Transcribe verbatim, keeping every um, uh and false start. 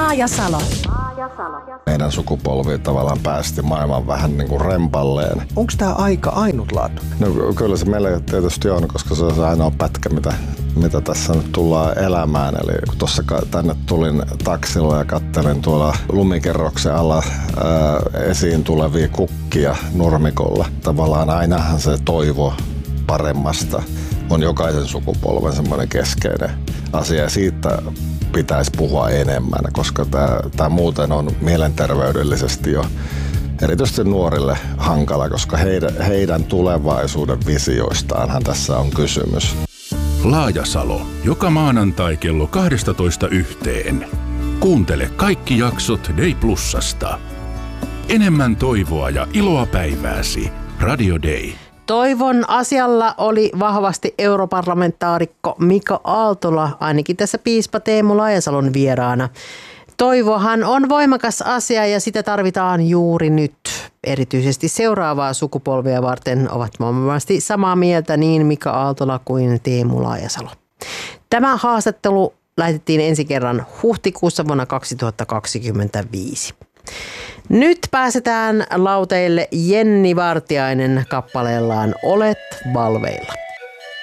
Laajasalo. Meidän sukupolvi tavallaan päästi maailman vähän niin kuin rempalleen. Onko tämä aika ainutlaatuinen? No kyllä se meille tietysti on, koska se on se ainoa pätkä, mitä, mitä tässä nyt tullaan elämään. Eli kun tuossa tänne tulin taksilla ja kattelin tuolla lumikerroksen alla ää, esiin tulevia kukkia nurmikolla. Tavallaan ainahan se toivo paremmasta on jokaisen sukupolven semmoinen keskeinen asia ja siitä pitäisi puhua enemmän, koska tämä muuten on mielenterveydellisesti jo erityisesti nuorille hankala, koska heidän, heidän tulevaisuuden visioistaanhan tässä on kysymys. Laajasalo, joka maanantai kello kaksitoista yhteen. Kuuntele kaikki jaksot Day Plusasta. Enemmän toivoa ja iloa päivääsi. Radio Day. Toivon asialla oli vahvasti europarlamentaarikko Mika Aaltola, ainakin tässä piispa Teemu Laajasalon vieraana. Toivohan on voimakas asia ja sitä tarvitaan juuri nyt. Erityisesti seuraavaa sukupolvia varten ovat varmasti samaa mieltä niin Mika Aaltola kuin Teemu Laajasalo. Tämä haastattelu lähetettiin ensi kerran huhtikuussa vuonna kaksituhattakaksikymmentäviisi. Nyt pääsetään lauteille Jenni Vartiainen kappaleellaan Olet valveilla.